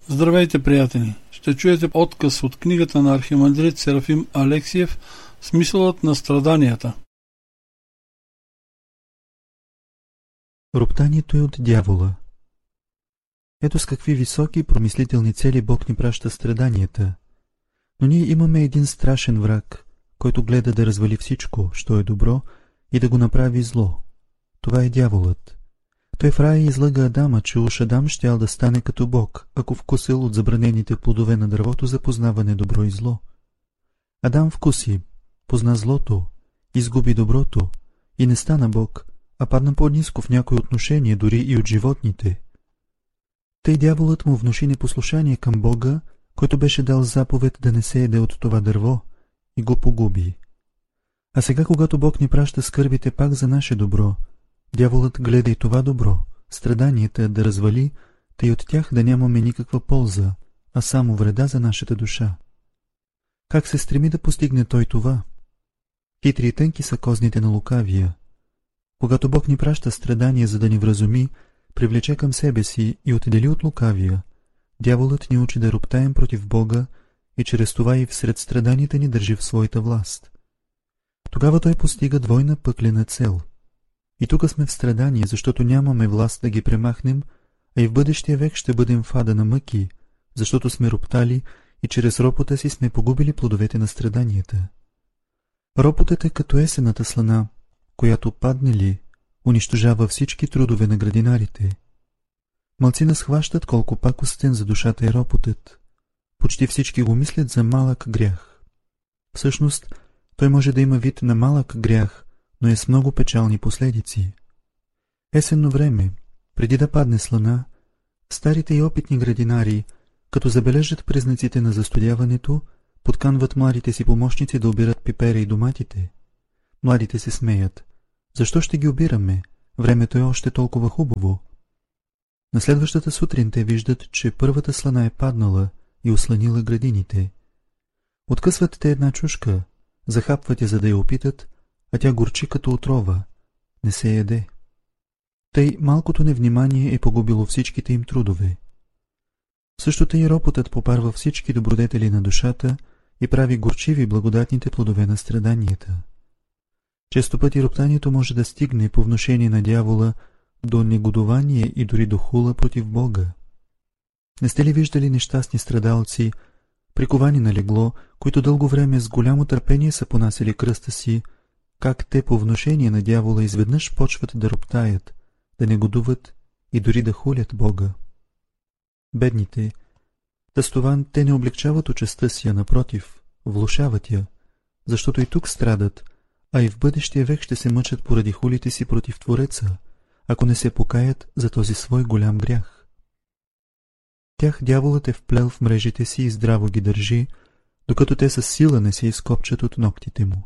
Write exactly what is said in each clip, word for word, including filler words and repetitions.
Здравейте, приятели! Ще чуете откъс от книгата на архимандрит Серафим Алексиев "Смисълът на страданията". Роптанието е от дявола. Ето с какви високи промислителни цели Бог ни праща страданията. Но ние имаме един страшен враг, който гледа да развали всичко, що е добро, и да го направи зло. Това е дяволът. Той в рая излъга Адама, че уж Адам щял да стане като Бог, ако вкусил от забранените плодове на дървото за познаване добро и зло. Адам вкуси, позна злото, изгуби доброто и не стана Бог, а падна по-ниско в някои отношения, дори и от животните. Тъй дяволът му внуши непослушание към Бога, който беше дал заповед да не се еде от това дърво, и го погуби. А сега, когато Бог ни праща скърбите пак за наше добро, дяволът гледа и това добро, страданията да развали, тъй от тях да нямаме никаква полза, а само вреда за нашата душа. Как се стреми да постигне той това? Хитри и тънки са козните на лукавия. Когато Бог ни праща страдания, за да ни вразуми, привлече към себе си и отдели от лукавия, дяволът ни учи да роптаем против Бога и чрез това и всред страданията ни държи в своята власт. Тогава той постига двойна пъклена цел. И тук сме в страдание, защото нямаме власт да ги премахнем, а и в бъдещия век ще бъдем в ада на мъки, защото сме роптали и чрез ропота си сме погубили плодовете на страданията. Ропотът е като есената слана, която падне ли, унищожава всички трудове на градинарите. Малцина схващат колко пакостен за душата е ропотът. Почти всички го мислят за малък грях. Всъщност, той може да има вид на малък грях, но е с много печални последици. Есенно време, преди да падне слана, старите и опитни градинари, като забележат признаците на застудяването, подканват младите си помощници да обират пипера и доматите. Младите се смеят. Защо ще ги обираме? Времето е още толкова хубаво. На следващата сутрин те виждат, че първата слана е паднала и осланила градините. Откъсват те една чушка, захапват я, за да я опитат, а тя горчи като отрова. Не се яде. Тъй малкото невнимание е погубило всичките им трудове. Същото и ропотът попарва всички добродетели на душата и прави горчиви благодатните плодове на страданията. Често пъти роптанието може да стигне по внушение на дявола до негодование и дори до хула против Бога. Не сте ли виждали нещастни страдалци, приковани на легло, които дълго време с голямо търпение са понасили кръста си, как те по внушение на дявола изведнъж почват да роптаят, да негодуват и дори да хулят Бога? Бедните, та с това те не облегчават участта си, а напротив, влошават я, защото и тук страдат, а и в бъдещия век ще се мъчат поради хулите си против Твореца, ако не се покаят за този свой голям грях. Тях дяволът е вплел в мрежите си и здраво ги държи, докато те със сила не се изкопчат от ногтите му.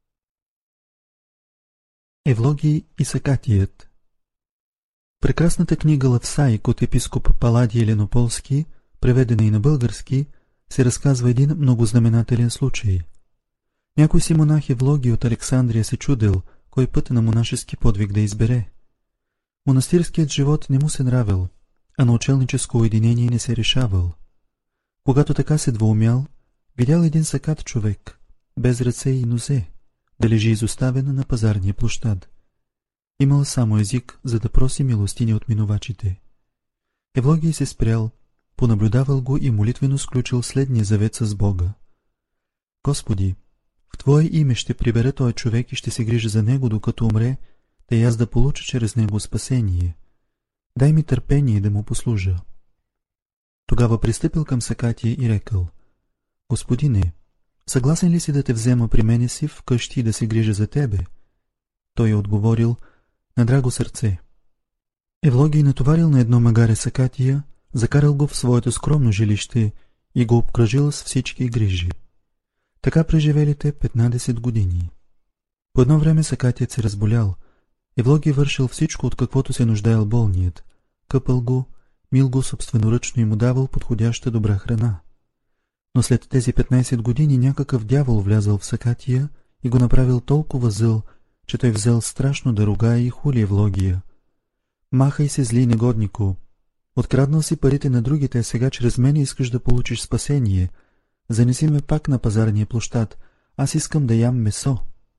Евлогий и Сакатият. Прекрасната книга Лавсаик от епископ Паладий Еленополски, преведена и на български, се разказва един многознаменателен случай. Някой си монах Евлогий от Александрия се чудел, кой път на монашески подвиг да избере. Монастирският живот не му се нравил, а на учелническо уединение не се решавал. Когато така се двоумял, видял един сакат човек, без ръце и нозе, да лежи изоставен на пазарния площад. Имал само език, за да проси милостиня от минувачите. Евлогий се спрял, понаблюдавал го и молитвено сключил следния завет с Бога. Господи, в Твое име ще прибера този човек и ще се грижа за него, докато умре, да и аз да получа чрез него спасение. Дай ми търпение да му послужа. Тогава пристъпил към Сакатия и рекъл: Господине, съгласен ли си да те взема при мене си в къщи и да се грижа за тебе? Той е отговорил: на драго сърце. Евлогий натоварил на едно магаре Сакатия, закарал го в своето скромно жилище и го обкръжил с всички грижи. Така преживели те петнадесет години. По едно време Сакатият се разболял. Евлогий вършил всичко, от каквото се нуждаел болният. Къпал го, мил го собственоръчно и му давал подходяща добра храна. Но след тези петнадесет години някакъв дявол влязал в Сакатия и го направил толкова зъл, че той взел страшно да ругае и хули Евлогия. Махай се, зли негоднико! Откраднал си парите на другите, а сега чрез мене искаш да получиш спасение. Занеси ме пак на пазарния площад. Аз искам да ям месо.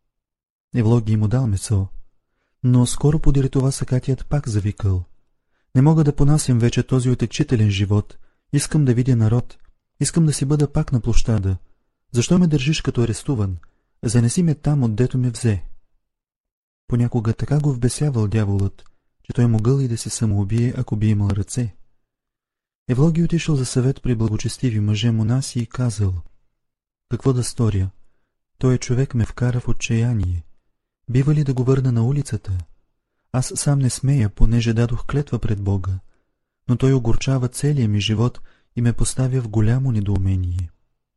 Евлогий му дал месо. Но скоро подире това Сакатият пак завикал. Не мога да понасям вече този отекчителен живот. Искам да видя народ. Искам да си бъда пак на площада. Защо ме държиш като арестуван? Занеси ме там, отдето ме взе. Понякога така го вбесявал дяволът, че той могъл и да се самоубие, ако би имал ръце. Евлогий отишъл за съвет при благочестиви мъже монаси и казал: какво да сторя? Той човек ме вкара в отчаяние. Бива ли да го върна на улицата? Аз сам не смея, понеже дадох клетва пред Бога, но той огорчава целия ми живот и ме поставя в голямо недоумение.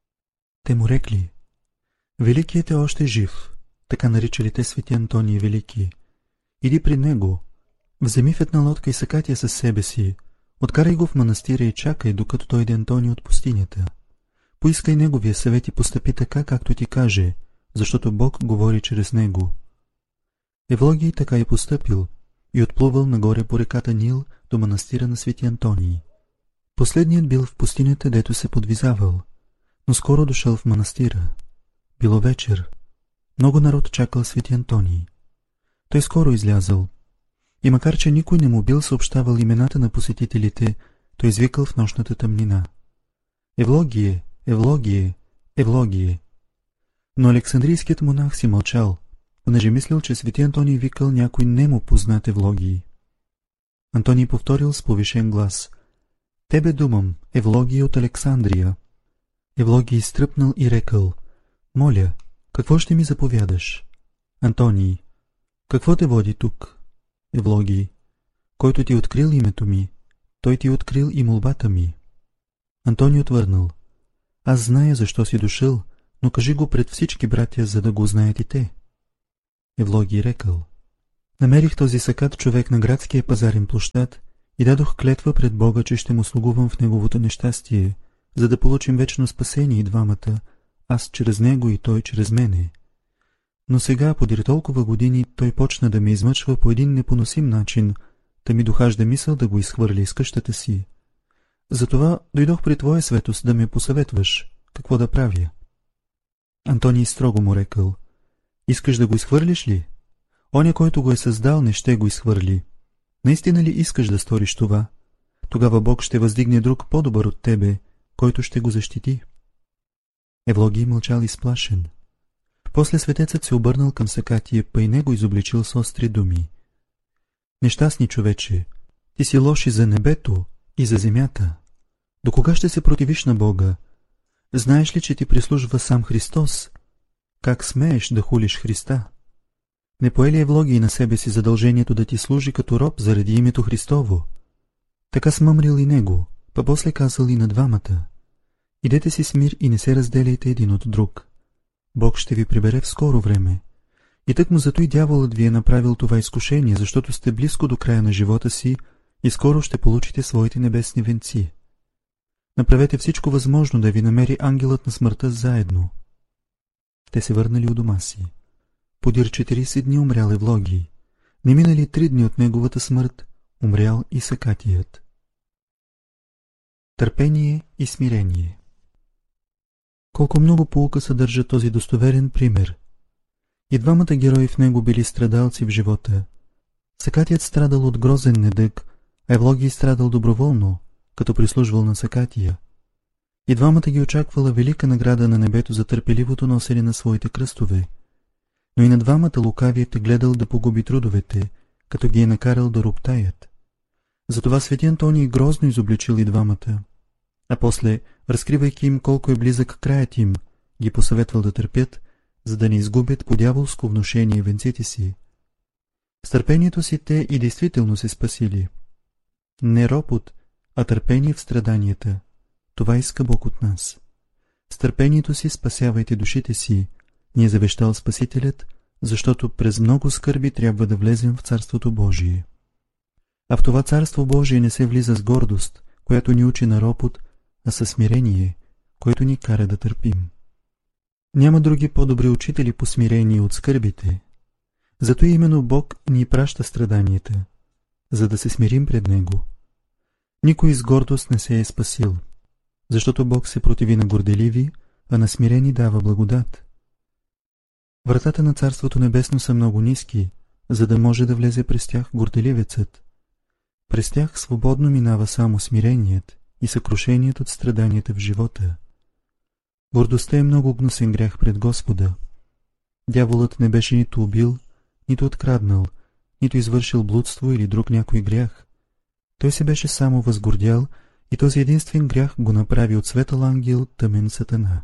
Те му рекли: Великият е още жив, така наричали те свети Антоний Велики. Иди при него, вземи в една лодка и Сакатия със себе си, откарай го в манастира и чакай, докато дойде Антоний от пустинята. Поискай неговия съвет и постъпи така, както ти каже, защото Бог говори чрез него. Евлогий така и постъпил и отплувал нагоре по реката Нил до манастира на свети Антоний. Последният бил в пустинята, дето се подвизавал, но скоро дошъл в манастира. Било вечер. Много народ чакал свети Антоний. Той скоро излязъл. И макар че никой не му бил съобщавал имената на посетителите, той извикал в нощната тъмнина: Евлогие, Евлогие, Евлогие. Но Александрийският монах си мълчал, понеже мислил, че свети Антоний викал някой нему познат Евлогий. Антоний повторил с повишен глас: Тебе думам, Евлогий от Александрия. Евлогий изтръпнал и рекал: Моля, какво ще ми заповядаш? Антоний: Какво те води тук? Евлогий: Който ти открил името ми, той ти открил и молбата ми. Антоний отвърнал: Аз зная защо си дошъл, но кажи го пред всички братя, за да го знаят и те. Евлогий рекал: Намерих този Сакат човек на градския пазарен площад и дадох клетва пред Бога, че ще му слугувам в неговото нещастие, за да получим вечно спасение и двамата, аз чрез него и той чрез мене. Но сега, подир толкова години, той почна да ме измъчва по един непоносим начин, да ми дохажда мисъл да го изхвърли из къщата си. Затова дойдох при твоя светост да ме посъветваш, какво да правя. Антоний строго му рекал: Искаш да го изхвърлиш ли? Оня, който го е създал, не ще го изхвърли. Наистина ли искаш да сториш това? Тогава Бог ще въздигне друг по-добър от тебе, който ще го защити. Евлогий мълчал изплашен. После светецът се обърнал към Сакатия, па и него изобличил с остри думи: Нещастни човече, ти си лош и за небето, и за земята. До кога ще се противиш на Бога? Знаеш ли, че ти прислужва сам Христос? Как смееш да хулиш Христа? Не пое ли Евлогий на себе си задължението да ти служи като роб заради името Христово? Така смъмрил и него, па после казал и на двамата: Идете си с мир и не се разделяйте един от друг. Бог ще ви прибере в скоро време. И тъкмо зато и дяволът ви е направил това изкушение, защото сте близко до края на живота си и скоро ще получите своите небесни венци. Направете всичко възможно да ви намери ангелът на смъртта заедно. Те се върнали у дома си. Подир четирийсет дни умрял Евлогий. Не минали три дни от неговата смърт, умрял и Сакатият. Търпение и смирение. Колко много поука съдържа този достоверен пример. И двамата герои в него били страдалци в живота. Сакатият страдал от грозен недъг, а Евлогий страдал доброволно, като прислужвал на Сакатия. И двамата ги очаквала велика награда на небето за търпеливото носене на своите кръстове. Но и на двамата лукавият е гледал да погуби трудовете, като ги е накарал да роптаят. Затова свети Антоний грозно изобличил и двамата, а после, разкривайки им колко е близък краят им, ги посъветвал да търпят, за да не изгубят по дяволско внушение венците си. С търпението си те и действително се спасили. Не ропот, а търпение в страданията. Това иска Бог от нас. С търпението си спасявайте душите си, ни е завещал Спасителят, защото през много скърби трябва да влезем в Царството Божие. А в това Царство Божие не се влиза с гордост, която ни учи на ропот, а със смирение, което ни кара да търпим. Няма други по-добри учители по смирение от скърбите. Зато именно Бог ни праща страданията, за да се смирим пред Него. Никой с гордост не се е спасил, защото Бог се противи на горделиви, а на смирени дава благодат. Вратата на Царството Небесно са много ниски, за да може да влезе през тях горделивецът. През тях свободно минава само смиреният и съкрушеният от страданията в живота. Гордостта е много гнусен грях пред Господа. Дяволът не беше нито убил, нито откраднал, нито извършил блудство или друг някой грях. Той се беше само възгордял и този единствен грях го направи от светъл ангел тъмен сатана.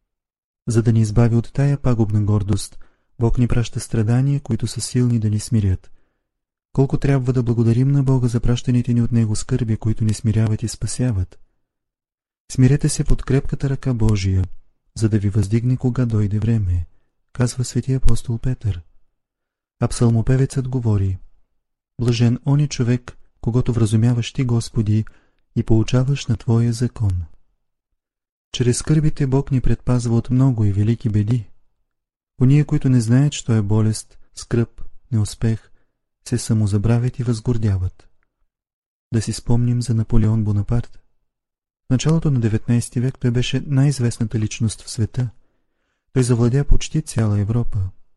За да ни избави от тая пагубна гордост, Бог ни праща страдания, които са силни да ни смирят. Колко трябва да благодарим на Бога за пращаните ни от Него скърби, които ни смиряват и спасяват. Смирете се под крепката ръка Божия, за да ви въздигне, кога дойде време, казва свети апостол Петър. А псалмопевецът говори: блажен он е човек, когато вразумяваш ти, Господи, и поучаваш на Твоя закон. Чрез скърбите Бог ни предпазва от много и велики беди. Ония, които не знаят, що е болест, скръб, неуспех, се самозабравят и възгордяват. Да си спомним за Наполеон Бонапарт. В началото на деветнайсети век той беше най-известната личност в света. Той завладя почти цяла Европа.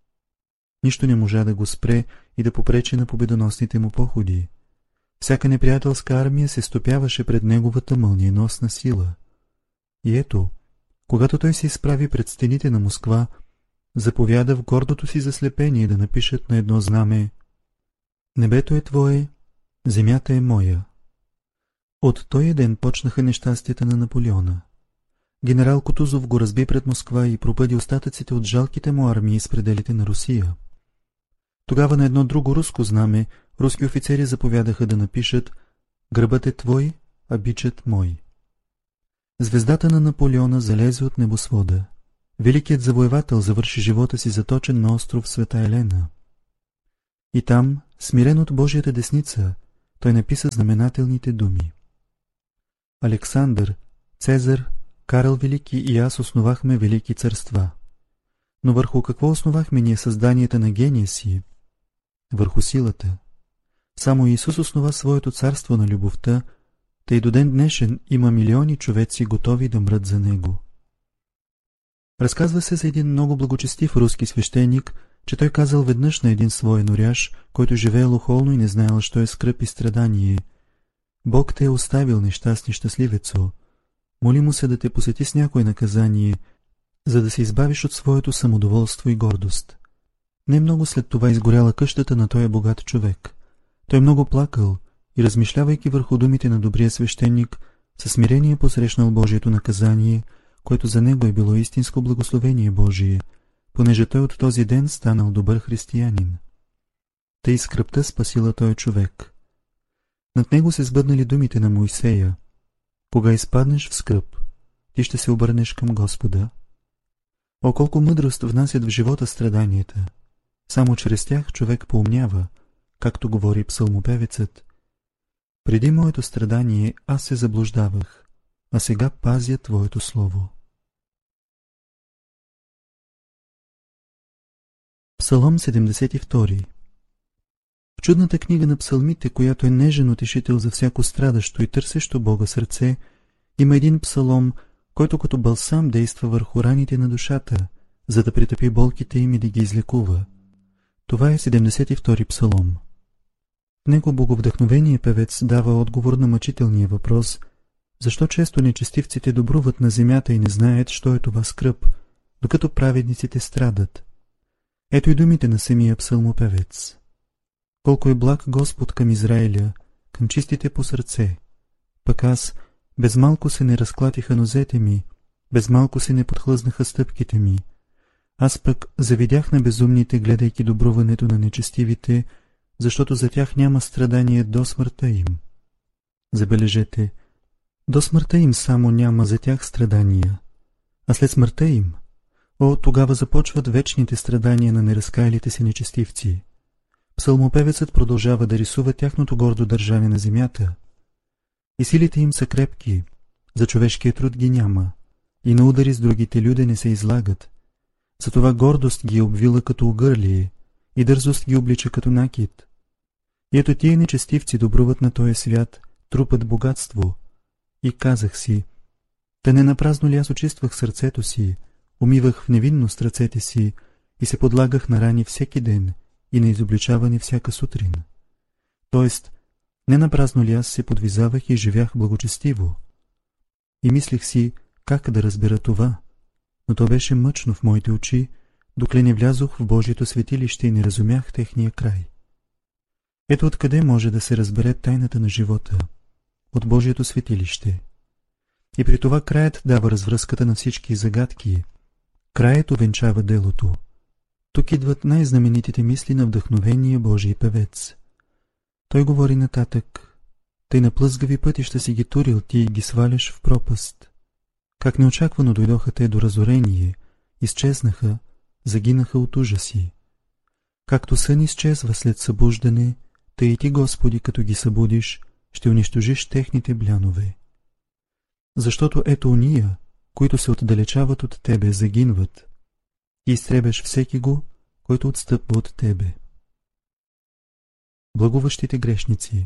Нищо не можа да го спре и да попречи на победоносните му походи. Всяка неприятелска армия се стопяваше пред неговата мълниеносна сила. И ето, когато той се изправи пред стените на Москва, заповяда в гордото си заслепение да напишат на едно знаме: небето е твое, земята е моя. От този ден почнаха нещастията на Наполеона. Генерал Кутузов го разби пред Москва и пропъди остатъците от жалките му армии с пределите на Русия. Тогава на едно друго руско знаме руски офицери заповядаха да напишат: гръбът е твой, а бичът мой. Звездата на Наполеона залезе от небосвода. Великият завоевател завърши живота си заточен на остров Света Елена. И там, смирен от Божията десница, той написа знаменателните думи: Александър, Цезар, Карл Велики и аз основахме велики царства. Но върху какво основахме ние създанията на гения си? Върху силата. Само Исус основа своето царство на любовта, тъй до ден днешен има милиони човеци готови да мрат за него. Разказва се за един много благочестив руски свещеник, че той казал веднъж на един свой норяш, който живеел охолно и не знаел, що е скръб и страдание: Бог те е оставил, нещастни щастливецо. Моли му се да те посети с някое наказание, за да се избавиш от своето самодоволство и гордост. Не много след това изгоряла къщата на този богат човек. Той много плакал и, размишлявайки върху думите на добрия свещеник, със смирение посрещнал Божието наказание, което за него е било истинско благословение Божие, понеже той от този ден станал добър християнин. Тъй скръбта спасила този човек. Над него се сбъднали думите на Моисея: кога изпаднеш в скръб, ти ще се обърнеш към Господа. О, колко мъдрост внасят в живота страданията! Само чрез тях човек поумнява, както говори псалмопевецът: преди моето страдание аз се заблуждавах, а сега пазя Твоето слово. Псалом седемдесет и втори. В чудната книга на псалмите, която е нежен утешител за всяко страдащо и търсещо Бога сърце, има един псалом, който като балсам действа върху раните на душата, за да притъпи болките им и да ги излекува. Това е седемдесет и втори псалом. В него боговдъхновеният певец дава отговор на мъчителния въпрос: защо често нечестивците добруват на земята и не знаят, що е това скръб, докато праведниците страдат? Ето и думите на самия псалмопевец: колко е благ Господ към Израиля, към чистите по сърце. Пък аз, без малко се не разклатиха нозете ми, без малко се не подхлъзнаха стъпките ми. Аз пък завидях на безумните, гледайки добруването на нечестивите, защото за тях няма страдание до смъртта им. Забележете, до смъртта им само няма за тях страдания, а след смъртта им, о, тогава започват вечните страдания на неразкаялите си нечестивци. Псалмопевецът продължава да рисува тяхното гордо държане на земята. И силите им са крепки, за човешкият труд ги няма, и на удари с другите люди не се излагат. Затова гордост ги е обвила като огърлие и дързост ги облича като накид. И ето тия нечестивци добруват на този свят, трупат богатство. И казах си: та не напразно ли аз очиствах сърцето си, умивах в невинност ръцете си и се подлагах на рани всеки ден и на изобличаване всяка сутрин? Тоест, не напразно ли аз се подвизавах и живях благочестиво? И мислех си как да разбера това, но то беше мъчно в моите очи, докле не влязох в Божието светилище и не разумях техния край. Ето откъде може да се разбере тайната на живота: от Божието светилище. И при това краят дава развръзката на всички загадки. Краят увенчава делото. Тук идват най-знаменитите мисли на вдъхновения Божий певец. Той говори нататък: тъй на плъзгави пътища си ги турил ти и ги сваляш в пропаст. Как неочаквано дойдоха те до разорение, изчезнаха, загинаха от ужаси. Както сън изчезва след събуждане, тъй и ти, Господи, като ги събудиш, ще унищожиш техните блянове. Защото ето уния, които се отдалечават от Тебе, загинват, и изтребеш всеки го, който отстъпва от Тебе. Благовъщите грешници.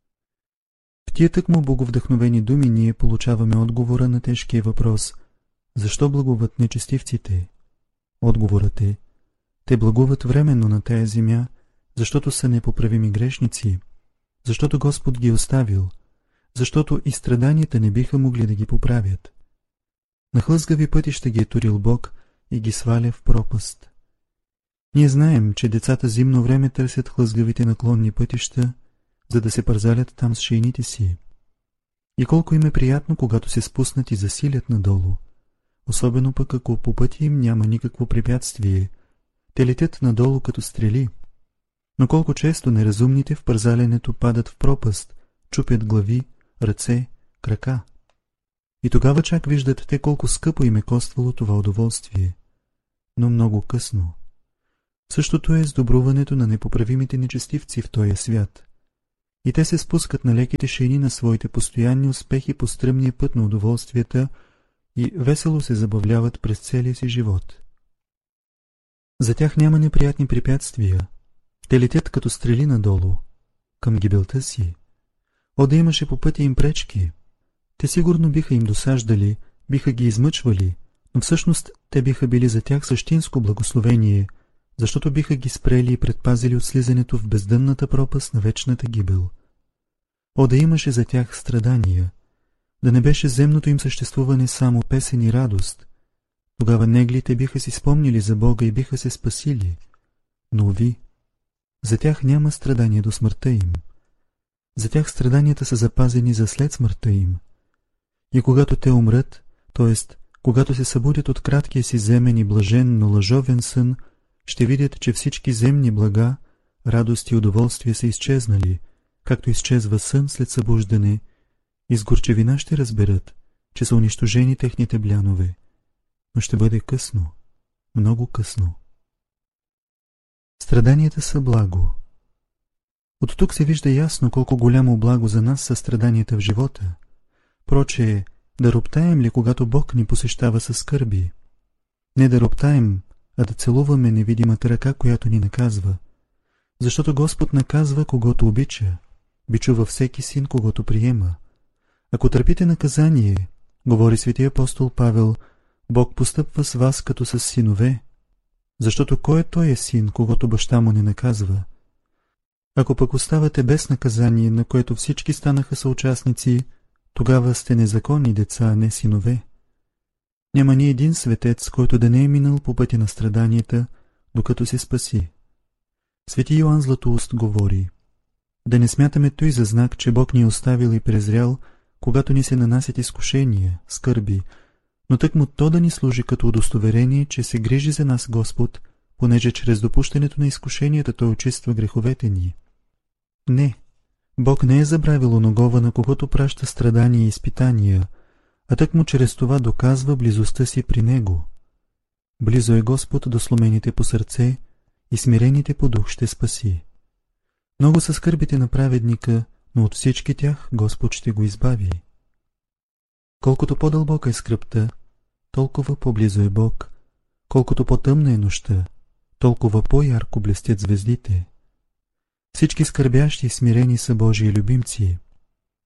В тия тъкмо боговдъхновени думи ние получаваме отговора на тежкия въпрос: защо благуват нечестивците? Отговорът е: те благуват временно на тая земя, защото са непоправими грешници, защото Господ ги оставил, защото и страданията не биха могли да ги поправят. На хлъзгави пътища ги е турил Бог и ги сваля в пропаст. Ние знаем, че децата зимно време търсят хлъзгавите наклонни пътища, за да се пързалят там с шейните си. И колко им е приятно, когато се спуснат и засилят надолу, особено пък ако по пътя им няма никакво препятствие. Те летят надолу като стрели. Но колко често неразумните в пързалянето падат в пропаст, чупят глави, ръце, крака. И тогава чак виждат те колко скъпо им е коствало това удоволствие. Но много късно. Същото е с добруването на непоправимите нечестивци в този свят. И те се спускат на леките шейни на своите постоянни успехи по стръмния път на удоволствията и весело се забавляват през целия си живот. За тях няма неприятни препятствия. Те летят като стрели надолу, към гибелта си. О, да имаше по пътя им пречки! Те сигурно биха им досаждали, биха ги измъчвали, но всъщност те биха били за тях същинско благословение, защото биха ги спрели и предпазили от слизането в бездънната пропаст на вечната гибел. О, да имаше за тях страдания, да не беше земното им съществуване само песен и радост, тогава неглите биха си спомнили за Бога и биха се спасили. Но ви, за тях няма страдания до смъртта им. За тях страданията са запазени за след смъртта им. И когато те умрат, т.е. когато се събудят от краткия си земен и блажен, но лъжовен сън, ще видят, че всички земни блага, радости и удоволствия са изчезнали, както изчезва сън след събуждане, и с горчевина ще разберат, че са унищожени техните блянове. Но ще бъде късно, много късно. Страданията са благо. От тук се вижда ясно колко голямо благо за нас са страданията в живота. Проче, да роптаем ли, когато Бог ни посещава със скърби? Не да роптаем, а да целуваме невидимата ръка, която ни наказва. Защото Господ наказва, когото обича, бичува всеки син, когото приема. Ако търпите наказание, говори светия апостол Павел, Бог постъпва с вас като с синове, защото кой е той е син, когато баща му не наказва? Ако пък оставате без наказание, на което всички станаха съучастници, тогава сте незаконни деца, а не синове. Няма ни един светец, който да не е минал по пътя на страданията, докато се спаси. Свети Йоан Златоуст говори: да не смятаме той за знак, че Бог ни е оставил и презрял, когато ни се нанасят изкушения, скърби, но тъкмо то да ни служи като удостоверение, че се грижи за нас Господ, понеже чрез допущането на изкушенията Той очиства греховете ни. Не, Бог не е забравил оногова, на когото праща страдания и изпитания, а тъкмо чрез това доказва близостта си при Него. Близо е Господ до сломените по сърце и смирените по дух ще спаси. Много са скърбите на праведника, но от всички тях Господ ще го избави. Колкото по-дълбока е скръбта, толкова по-близо е Бог, колкото по-тъмна е нощта, толкова по-ярко блестят звездите. Всички скърбящи и смирени са Божии любимци.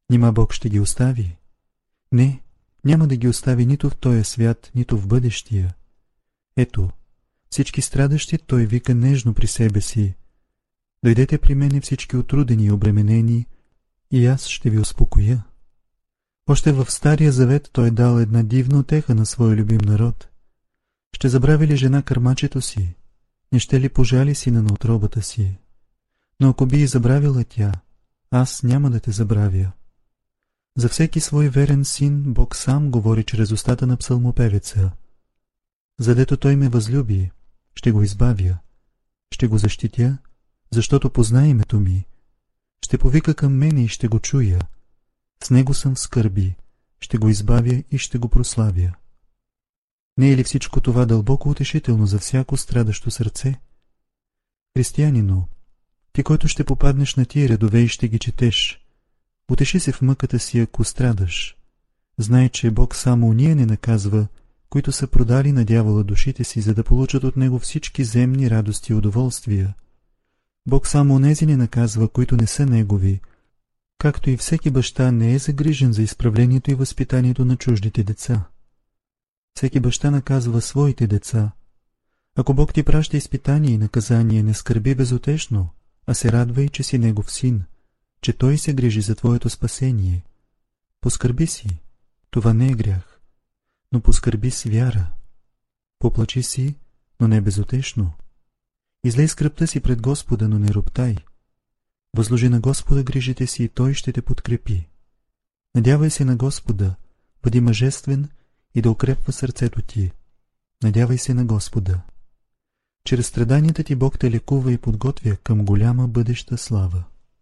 Нима Бог ще ги остави? Не, няма да ги остави нито в този свят, нито в бъдещия. Ето, всички страдащи Той вика нежно при себе си: дойдете при мене всички отрудени и обременени, и аз ще ви успокоя. Още в Стария Завет Той дал една дивна утеха на своя любим народ. Ще забрави ли жена кърмачето си? Не ще ли пожали сина на утробата си? Но ако би и забравила тя, аз няма да те забравя. За всеки свой верен син Бог сам говори чрез устата на псалмопевеца: задето Той ме възлюби, ще го избавя, ще го защитя, защото позна името ми, ще повика към мене и ще го чуя. С него съм в скърби, ще го избавя и ще го прославя. Не е ли всичко това дълбоко утешително за всяко страдащо сърце? Християнино, ти, който ще попаднеш на тия редове и ще ги четеш, утеши се в мъката си, ако страдаш. Знай, че Бог само уния не наказва, които са продали на дявола душите си, за да получат от него всички земни радости и удоволствия. Бог само онези не наказва, които не са негови, както и всеки баща не е загрижен за изправлението и възпитанието на чуждите деца. Всеки баща наказва своите деца. Ако Бог ти праща изпитание и наказание, не скърби безутешно, а се радвай, че си негов син, че Той се грижи за твоето спасение. Поскърби си, това не е грях, но поскърби с вяра. Поплачи си, но не безутешно. Излей скръбта си пред Господа, но не роптай. Възложи на Господа грижите си и Той ще те подкрепи. Надявай се на Господа, бъди мъжествен и да укрепва сърцето ти. Надявай се на Господа. Чрез страданията ти Бог те лекува и подготвя към голяма бъдеща слава.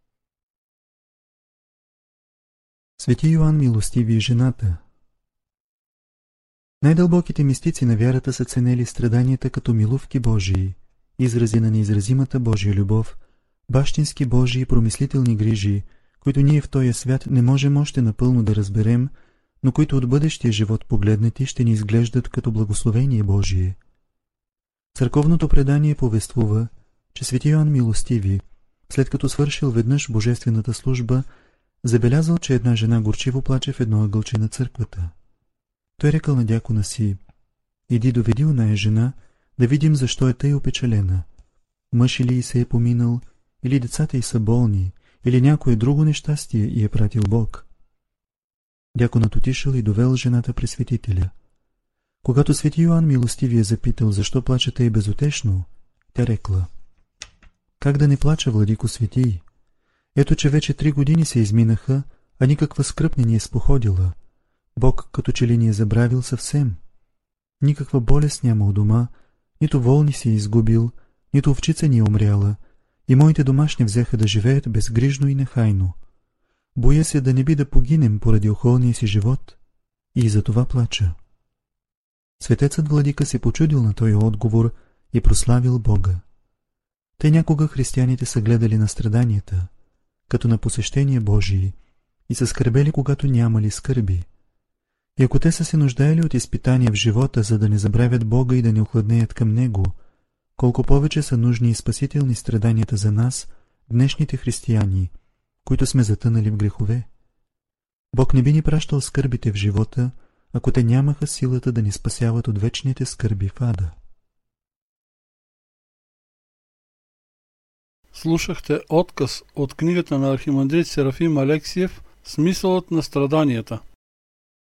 Свети Йоан Милостиви и жената. Най-дълбоките мистици на вярата са ценели страданията като милувки Божии, изрази на неизразимата Божия любов, бащински Божии и промислителни грижи, които ние в този свят не можем още напълно да разберем, но които от бъдещия живот погледнати ще ни изглеждат като благословение Божие. Църковното предание повествува, че свети Йоан Милостиви, след като свършил веднъж божествената служба, забелязал, че една жена горчиво плаче в едно ъгълче на църквата. Той рекал на дякона си: иди доведи оная жена, да видим защо е тъй опечалена. Мъж или се е поминал, или децата й са болни, или някое друго нещастие и е пратил Бог. Дяконът отишъл и довел жената при светителя. Когато свети Йоан Милостиви е запитал защо плаче тъй безутешно, тя рекла: как да не плача, владико светий? Ето, че вече три години се изминаха, а никаква скръб не ни е споходила. Бог като че ли ни е забравил съвсем. Никаква болест няма у дома, нито вол ни се е изгубил, нито овчица ни е умряла, и моите домашни взеха да живеят безгрижно и нехайно. Боя се да не би да погинем поради охолния си живот и за това плача. Светецът владика се почудил на този отговор и прославил Бога. Те някога християните са гледали на страданията, като на посещение Божии, и са скърбели, когато нямали скърби. И ако те са се нуждаели от изпитания в живота, за да не забравят Бога и да не охладнеят към Него, колко повече са нужни и спасителни страданията за нас, днешните християни, които сме затънали в грехове. Бог не би ни пращал скърбите в живота, ако те нямаха силата да ни спасяват от вечните скърби в ада. Слушахте отказ от книгата на архимандрит Серафим Алексиев "Смисълът на страданията".